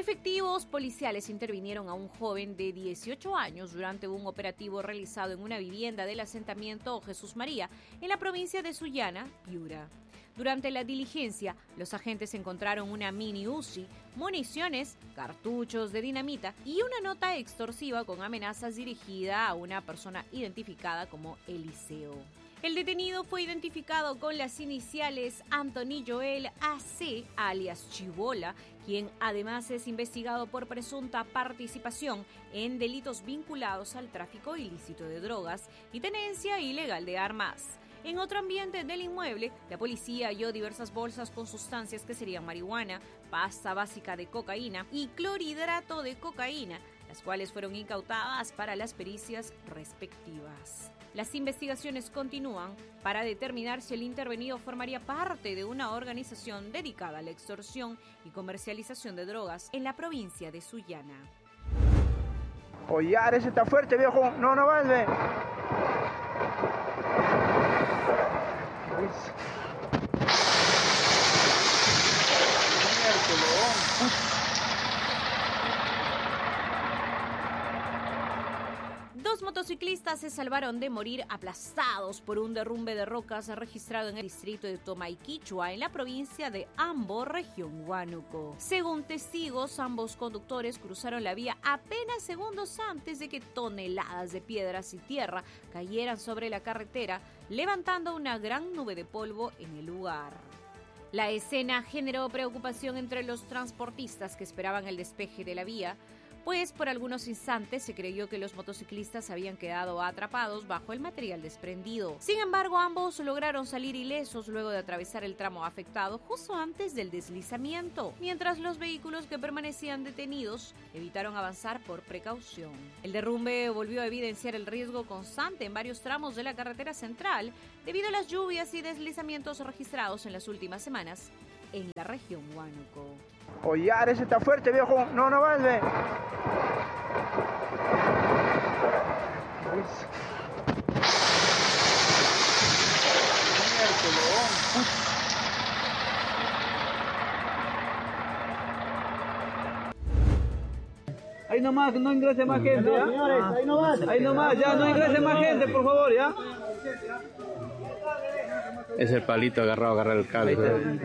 Efectivos policiales intervinieron a un joven de 18 años durante un operativo realizado en una vivienda del asentamiento Jesús María, en la provincia de Sullana, Piura. Durante la diligencia, los agentes encontraron una mini Uzi, municiones, cartuchos de dinamita y una nota extorsiva con amenazas dirigida a una persona identificada como Eliseo. El detenido fue identificado con las iniciales Anthony Joel AC, alias Chibola, quien además es investigado por presunta participación en delitos vinculados al tráfico ilícito de drogas y tenencia ilegal de armas. En otro ambiente del inmueble, la policía halló diversas bolsas con sustancias que serían marihuana, pasta básica de cocaína y clorhidrato de cocaína, las cuales fueron incautadas para las pericias respectivas. Las investigaciones continúan para determinar si el intervenido formaría parte de una organización dedicada a la extorsión y comercialización de drogas en la provincia de Sullana. Oye, ese está fuerte, viejo. No vas, ve. Dos motociclistas se salvaron de morir aplastados por un derrumbe de rocas registrado en el distrito de Tomaiquichua, en la provincia de Ambo, región Huánuco. Según testigos, ambos conductores cruzaron la vía apenas segundos antes de que toneladas de piedras y tierra cayeran sobre la carretera, levantando una gran nube de polvo en el lugar. La escena generó preocupación entre los transportistas que esperaban el despeje de la vía, pues por algunos instantes se creyó que los motociclistas habían quedado atrapados bajo el material desprendido. Sin embargo, ambos lograron salir ilesos luego de atravesar el tramo afectado justo antes del deslizamiento, mientras los vehículos que permanecían detenidos evitaron avanzar por precaución. El derrumbe volvió a evidenciar el riesgo constante en varios tramos de la carretera central debido a las lluvias y deslizamientos registrados en las últimas semanas en la región Huánuco. Oye, ese está fuerte, viejo. No vas, ve. Ahí nomás, no ingrese más gente, ¿ya? Señores, ahí nomás, ya no ingrese más gente, por favor, ¿ya? Es el palito agarrado, agarrar el cable.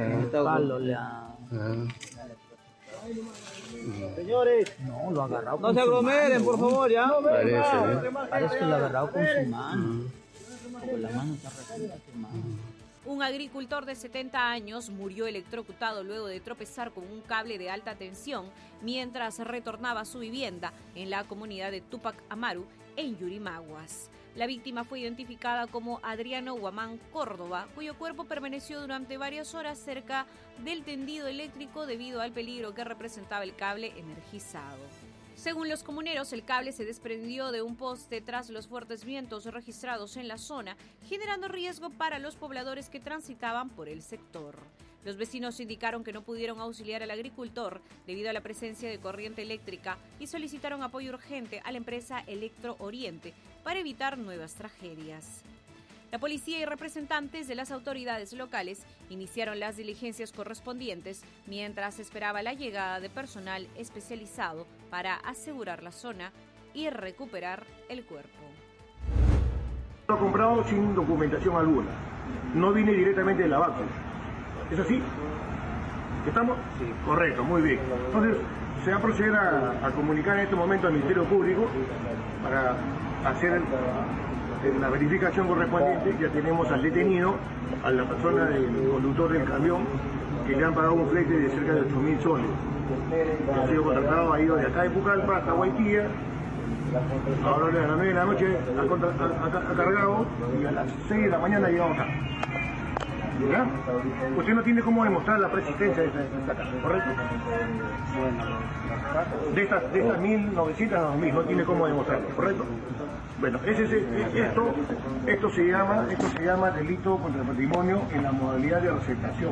Señores, No, lo ha agarrado. No se aglomeren, por favor, ¿ya? Parece que lo ha agarrado con su mano. Con la mano está recién su mano. Un agricultor de 70 años murió electrocutado luego de tropezar con un cable de alta tensión mientras retornaba a su vivienda en la comunidad de Tupac Amaru, en Yurimaguas. La víctima fue identificada como Adriano Guamán Córdoba, cuyo cuerpo permaneció durante varias horas cerca del tendido eléctrico debido al peligro que representaba el cable energizado. Según los comuneros, el cable se desprendió de un poste tras los fuertes vientos registrados en la zona, generando riesgo para los pobladores que transitaban por el sector. Los vecinos indicaron que no pudieron auxiliar al agricultor debido a la presencia de corriente eléctrica y solicitaron apoyo urgente a la empresa Electro Oriente para evitar nuevas tragedias. La policía y representantes de las autoridades locales iniciaron las diligencias correspondientes mientras esperaba la llegada de personal especializado para asegurar la zona y recuperar el cuerpo. Lo he comprado sin documentación alguna. No vine directamente de la VACU. ¿Es así? ¿Estamos? Sí. Correcto, muy bien. Entonces, se va a proceder a comunicar en este momento al Ministerio Público para hacer la verificación correspondiente. Ya tenemos al detenido, a la persona del conductor del camión, que le han pagado un flete de cerca de 8.000 soles. Que ha sido contratado, ha ido de acá de Pucallpa hasta Guaitía. Ahora a las 9 de la noche ha cargado y a las 6 de la mañana ha llegado acá. ¿Ya? Usted no tiene cómo demostrar la persistencia de esta casa, ¿correcto? De estas 1.900 a 2.000, no tiene cómo demostrarlo, ¿correcto? Bueno, esto se llama delito contra el patrimonio en la modalidad de receptación.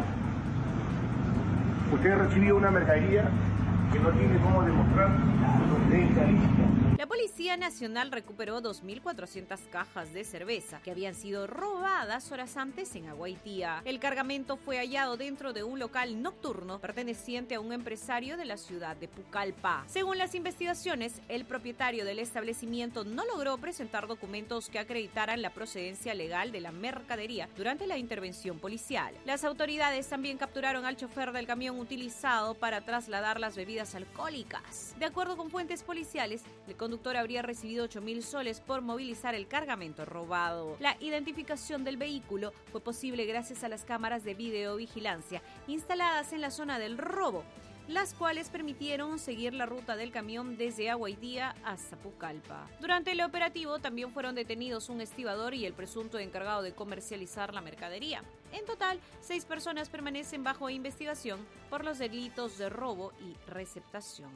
Usted ha recibido una mercadería que no tiene cómo demostrar su procedencia lícita. La Policía Nacional recuperó 2.400 cajas de cerveza que habían sido robadas horas antes en Agüeytía. El cargamento fue hallado dentro de un local nocturno perteneciente a un empresario de la ciudad de Pucallpa. Según las investigaciones, el propietario del establecimiento no logró presentar documentos que acreditaran la procedencia legal de la mercadería durante la intervención policial. Las autoridades también capturaron al chofer del camión utilizado para trasladar las bebidas alcohólicas. De acuerdo con fuentes policiales, el conductor habría recibido 8.000 soles por movilizar el cargamento robado. La identificación del vehículo fue posible gracias a las cámaras de videovigilancia instaladas en la zona del robo, las cuales permitieron seguir la ruta del camión desde Agüeytía hasta Pucallpa. Durante el operativo también fueron detenidos un estibador y el presunto encargado de comercializar la mercadería. En total, 6 personas permanecen bajo investigación por los delitos de robo y receptación.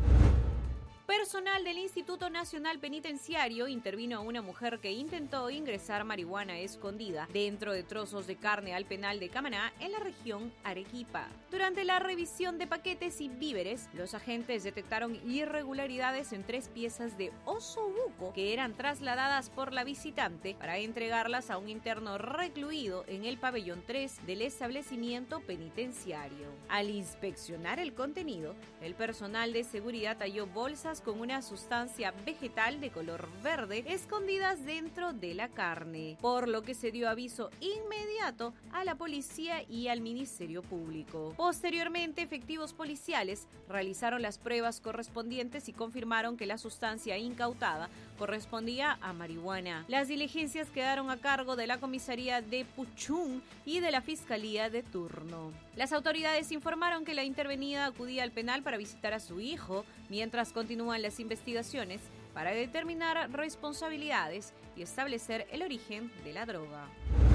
Personal del Instituto Nacional Penitenciario intervino a una mujer que intentó ingresar marihuana escondida dentro de trozos de carne al penal de Camaná en la región Arequipa. Durante la revisión de paquetes y víveres, los agentes detectaron irregularidades en 3 piezas de osobuco que eran trasladadas por la visitante para entregarlas a un interno recluido en el pabellón 3 del establecimiento penitenciario. Al inspeccionar el contenido, el personal de seguridad halló bolsas con una sustancia vegetal de color verde escondidas dentro de la carne, por lo que se dio aviso inmediato a la policía y al Ministerio Público. Posteriormente, efectivos policiales realizaron las pruebas correspondientes y confirmaron que la sustancia incautada correspondía a marihuana. Las diligencias quedaron a cargo de la comisaría de Puchún y de la fiscalía de turno. Las autoridades informaron que la intervenida acudía al penal para visitar a su hijo, mientras continúan las investigaciones para determinar responsabilidades y establecer el origen de la droga.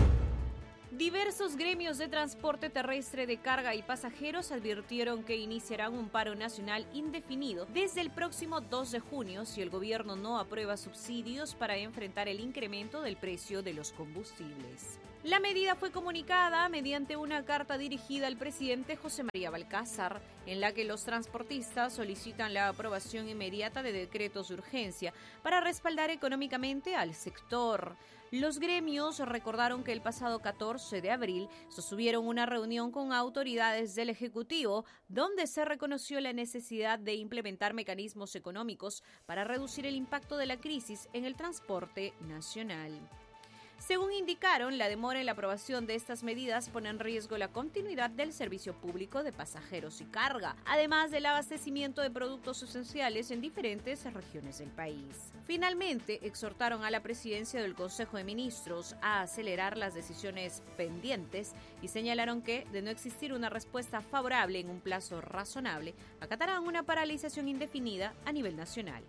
Diversos gremios de transporte terrestre de carga y pasajeros advirtieron que iniciarán un paro nacional indefinido desde el próximo 2 de junio si el gobierno no aprueba subsidios para enfrentar el incremento del precio de los combustibles. La medida fue comunicada mediante una carta dirigida al presidente José María Balcázar, en la que los transportistas solicitan la aprobación inmediata de decretos de urgencia para respaldar económicamente al sector. Los gremios recordaron que el pasado 14 de abril sostuvieron una reunión con autoridades del Ejecutivo donde se reconoció la necesidad de implementar mecanismos económicos para reducir el impacto de la crisis en el transporte nacional. Según indicaron, la demora en la aprobación de estas medidas pone en riesgo la continuidad del servicio público de pasajeros y carga, además del abastecimiento de productos esenciales en diferentes regiones del país. Finalmente, exhortaron a la presidencia del Consejo de Ministros a acelerar las decisiones pendientes y señalaron que, de no existir una respuesta favorable en un plazo razonable, acatarán una paralización indefinida a nivel nacional.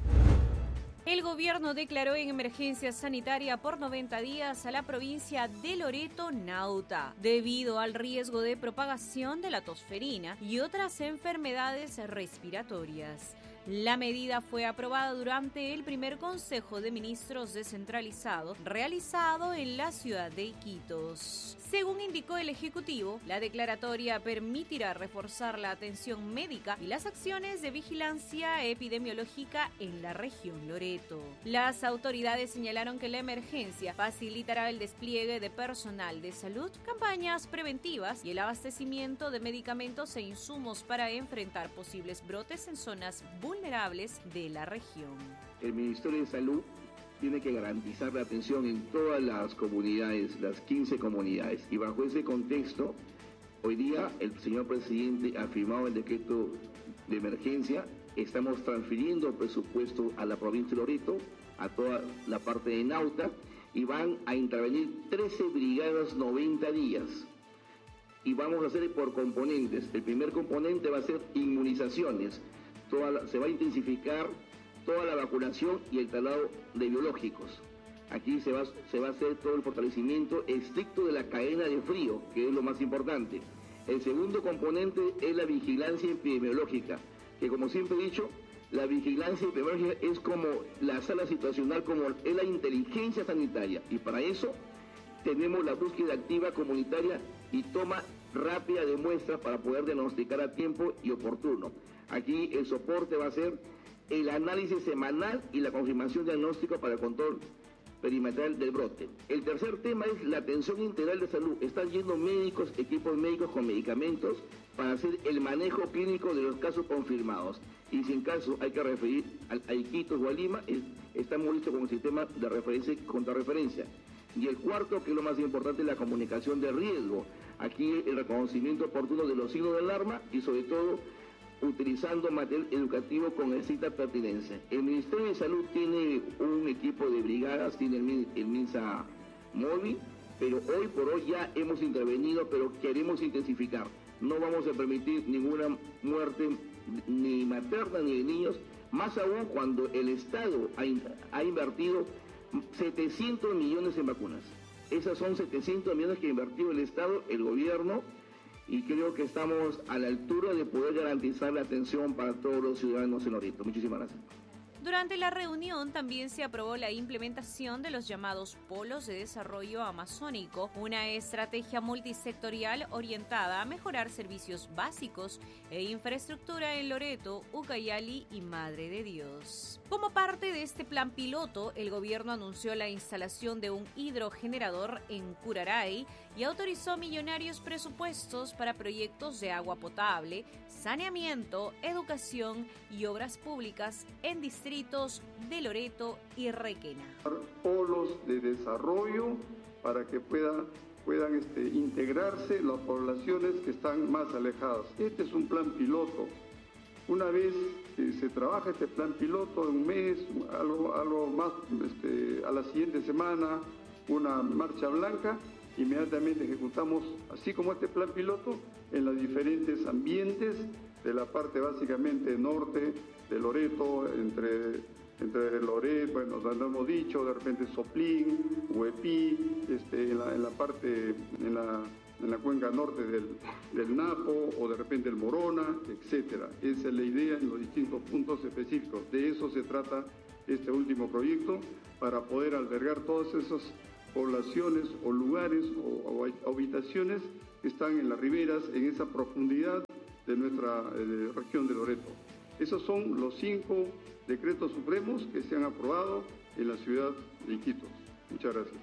El gobierno declaró en emergencia sanitaria por 90 días a la provincia de Loreto Nauta, debido al riesgo de propagación de la tosferina y otras enfermedades respiratorias. La medida fue aprobada durante el primer Consejo de Ministros descentralizado realizado en la ciudad de Iquitos. Según indicó el Ejecutivo, la declaratoria permitirá reforzar la atención médica y las acciones de vigilancia epidemiológica en la región Loreto. Las autoridades señalaron que la emergencia facilitará el despliegue de personal de salud, campañas preventivas y el abastecimiento de medicamentos e insumos para enfrentar posibles brotes en zonas vulnerables de la región. El Ministerio de Salud tiene que garantizar la atención en todas las comunidades, las 15 comunidades. Y bajo ese contexto, hoy día el señor presidente ha firmado el decreto de emergencia. Estamos transfiriendo presupuesto a la provincia de Loreto, a toda la parte de Nauta, y van a intervenir 13 brigadas 90 días. Y vamos a hacer por componentes. El primer componente va a ser inmunizaciones. Se va a intensificar toda la vacunación y el traslado de biológicos. Aquí se va a hacer todo el fortalecimiento estricto de la cadena de frío, que es lo más importante. El segundo componente es la vigilancia epidemiológica, que como siempre he dicho, la vigilancia epidemiológica es como la sala situacional, como es la inteligencia sanitaria. Y para eso tenemos la búsqueda activa comunitaria y toma rápida de muestras para poder diagnosticar a tiempo y oportuno. Aquí el soporte va a ser el análisis semanal y la confirmación diagnóstica para el control perimetral del brote. El tercer tema es la atención integral de salud. Están yendo médicos, equipos médicos con medicamentos para hacer el manejo clínico de los casos confirmados. Y si en caso hay que referir a Iquitos o a Lima, estamos listos con el sistema de referencia y contrarreferencia. Y el cuarto, que es lo más importante, es la comunicación de riesgo. Aquí el reconocimiento oportuno de los signos de alarma y sobre todo utilizando material educativo con estricta pertinencia. El Ministerio de Salud tiene un equipo de brigadas, tiene el MINSA móvil, pero hoy por hoy ya hemos intervenido, pero queremos intensificar. No vamos a permitir ninguna muerte ni materna ni de niños, más aún cuando el Estado ha invertido 700 millones en vacunas. Esas son 700 millones que ha invertido el Estado, el gobierno, y creo que estamos a la altura de poder garantizar la atención para todos los ciudadanos en Loreto. Muchísimas gracias. Durante la reunión también se aprobó la implementación de los llamados Polos de Desarrollo Amazónico, una estrategia multisectorial orientada a mejorar servicios básicos e infraestructura en Loreto, Ucayali y Madre de Dios. Como parte de este plan piloto, el gobierno anunció la instalación de un hidrogenerador en Curaray y autorizó millonarios presupuestos para proyectos de agua potable, saneamiento, educación y obras públicas en distritos de Loreto y Requena. Polos de desarrollo para que puedan integrarse las poblaciones que están más alejadas. Este es un plan piloto. Una vez que se trabaja este plan piloto, en un mes, algo más, a la siguiente semana, una marcha blanca, inmediatamente ejecutamos, así como este plan piloto, en los diferentes ambientes de la parte básicamente norte de Loreto, entre Loreto, bueno, lo hemos dicho, de repente Soplín, Huepí, en la parte, en la cuenca norte del Napo, o de repente el Morona, etcétera. Esa es la idea en los distintos puntos específicos. De eso se trata este último proyecto, para poder albergar todas esas poblaciones o lugares o habitaciones que están en las riberas, en esa profundidad de nuestra región de Loreto. Esos son los 5 decretos supremos que se han aprobado en la ciudad de Iquitos. Muchas gracias.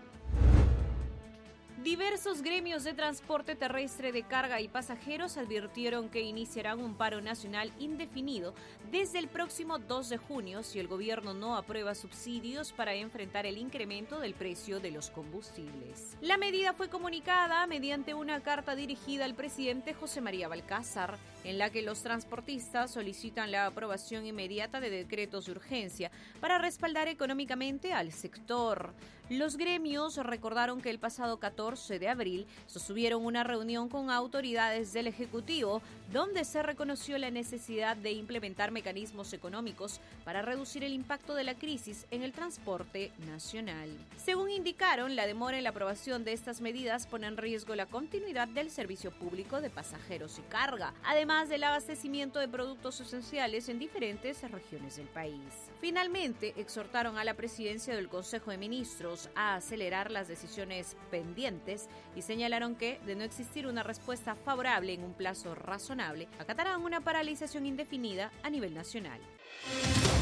Diversos gremios de transporte terrestre de carga y pasajeros advirtieron que iniciarán un paro nacional indefinido desde el próximo 2 de junio si el gobierno no aprueba subsidios para enfrentar el incremento del precio de los combustibles. La medida fue comunicada mediante una carta dirigida al presidente José María Balcázar, en la que los transportistas solicitan la aprobación inmediata de decretos de urgencia para respaldar económicamente al sector. Los gremios recordaron que el pasado 14 de abril sostuvieron una reunión con autoridades del Ejecutivo donde se reconoció la necesidad de implementar mecanismos económicos para reducir el impacto de la crisis en el transporte nacional. Según indicaron, la demora en la aprobación de estas medidas pone en riesgo la continuidad del servicio público de pasajeros y carga, además del abastecimiento de productos esenciales en diferentes regiones del país. Finalmente, exhortaron a la presidencia del Consejo de Ministros a acelerar las decisiones pendientes y señalaron que, de no existir una respuesta favorable en un plazo razonable, acatarán una paralización indefinida a nivel nacional.